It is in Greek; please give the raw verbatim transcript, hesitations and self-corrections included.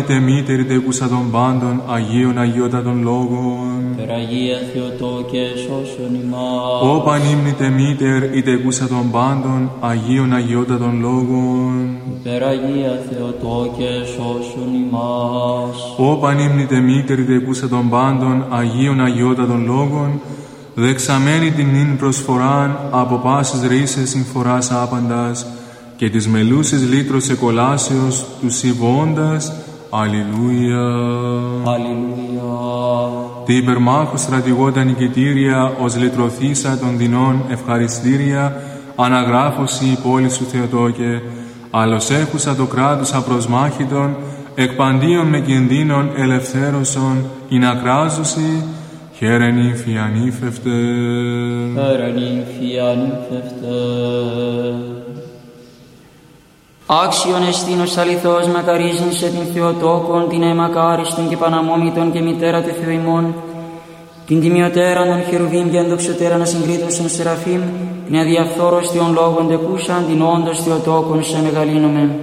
Τε μήτερη τεκούσα των πάντων, Αγίων Αγιότατων Λόγων. Περαγία Θεοτόκε σώσον ημάς. Ω πανύμνητε μήτερ, η τεκούσα των πάντων, Αγίων Αγιότατων Λόγων. Περαγία Θεοτόκε σώσον ημάς. Ω πανύμνητε μήτερ, η τεκούσα των πάντων, Αγίων Αγιότατων Λόγων, δεξαμένη την νυν προσφοράν, από πάσης ρίσες συμφοράς άπαντας, και της μελούσης λύτρος εκολάσεως, τους συμβώντας, Αλληλούια. Αλληλούια. Τι υπερμάχου στρατηγότα νικητήρια, ως λυτρωθήσα των δεινών ευχαριστήρια, αναγράφωση η πόλη σου Θεοτόκε, άλλος έχουσα το κράτος απροσμάχητον, εκπαντίον με κινδύνων ελευθέρωσον, ειν ακράζωση, χαίρεν ύμφη ανήφευτε. Χαίρεν ύμφη ανήφευτε. Άξιον εστίνος αληθώς μακαρίζειν σε την Θεοτόκον, την αιμακάριστον και παναμόμητον και μητέρα του Θεού ημών, την τιμιωτέραν των χερουβίμ και ενδοξωτέραν ασυγκρίτωσον σεραφείμ, την αδιαφθόρος Θεών λόγων τεκούσαν, την όντως Θεοτόκον σε μεγαλύνομεν.